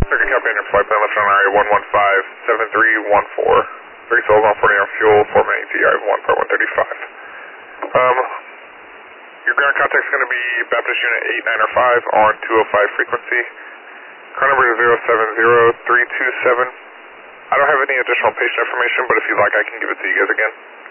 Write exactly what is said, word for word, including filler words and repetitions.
Circuit copy on your flight plan, left on area one one five seven three one four. Three souls on forty hour fuel, four minutes T I of one point one three five. Um, your ground contact is going to be Baptist Unit eight nine five on two oh five frequency. Car number is zero seven zero three two seven. I don't have any additional patient information, but if you'd like, I can give it to you guys again.